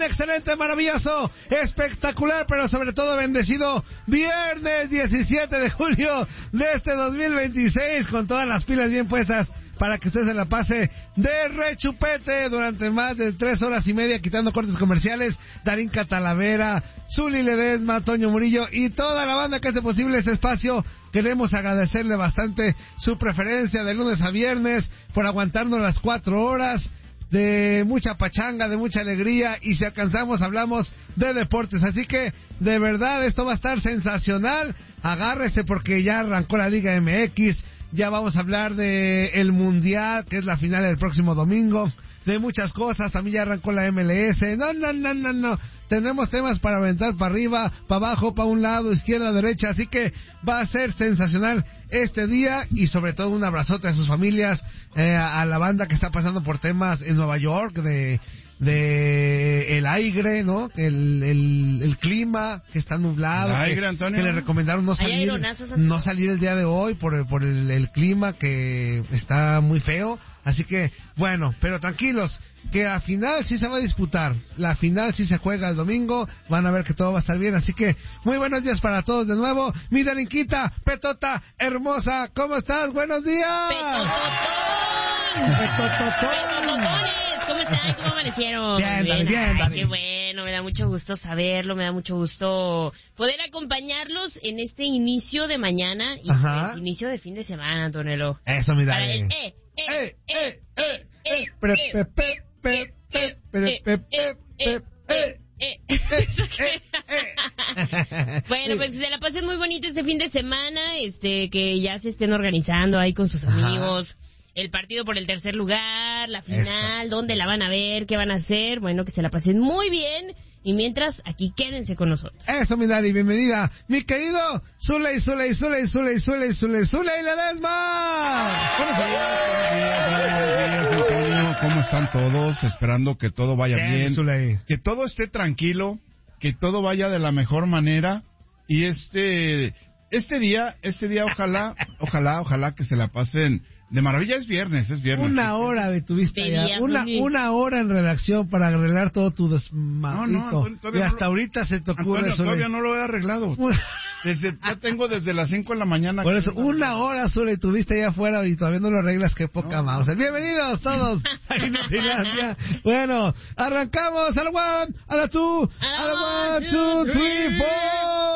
excelente, maravilloso, espectacular, pero sobre todo bendecido viernes 17 de julio de este 2026, con todas las pilas bien puestas para que usted se la pase de rechupete durante más de 3 horas y media, quitando cortes comerciales. Darinka Talavera, Zuli Ledesma, Toño Murillo y toda la banda que hace posible este espacio. Queremos agradecerle bastante su preferencia de lunes a viernes, por aguantarnos las 4 horas de mucha pachanga, de mucha alegría, y si alcanzamos hablamos de deportes. Así que de verdad esto va a estar sensacional. Agárrese porque ya arrancó la Liga MX. Ya vamos a hablar de el Mundial, que es la final el próximo domingo, de muchas cosas. También ya arrancó la MLS. No. Tenemos temas para aventar para arriba, para abajo, para un lado, izquierda, derecha. Así que va a ser sensacional este día, y sobre todo un abrazote a sus familias, a la banda que está pasando por temas en Nueva York de el aire, ¿no? El clima que está nublado, el aire, Antonio, que le recomendaron no salir el día de hoy por el clima que está muy feo. Así que, bueno, pero tranquilos, que la final sí se va a disputar, la final sí se juega el domingo, van a ver que todo va a estar bien. Así que, muy buenos días para todos de nuevo. Mi Darinquita, Petota, hermosa, ¿cómo estás? ¡Buenos días! ¡Petototones! ¿Cómo están? ¿Cómo amanecieron? Bien. Ay, qué bueno, me da mucho gusto saberlo, me da mucho gusto poder acompañarlos en este inicio de mañana y pues, inicio de fin de semana, Antonelo. Eso, mi Para Darin. Bueno, pues se la pasen muy bonito este fin de semana, que ya se estén organizando ahí con sus amigos. El partido por el tercer lugar, la final, dónde la van a ver, qué van a hacer. Bueno, que se la pasen muy bien. Y mientras, aquí quédense con nosotros. Eso, mi Dari, bienvenida. Mi querido Zuley Ledesma. Buenos días, Antonio. ¿Cómo están todos? Esperando que todo vaya bien. Zuley. Que todo esté tranquilo, que todo vaya de la mejor manera. Y este día, ojalá que se la pasen de maravilla. Es viernes. Una hora tuviste allá, una hora en redacción para arreglar todo tu desmadrito. Y hasta ahorita se te ocurre eso. Todavía no lo he arreglado. Ya tengo desde las 5 de la mañana. Por eso, una hora solo y tuviste allá afuera y todavía no lo arreglas. Qué poca mouse. Bienvenidos todos a Inutilandia. Bueno, arrancamos a la 1, a la 2, a la 1, 2, 3, 4.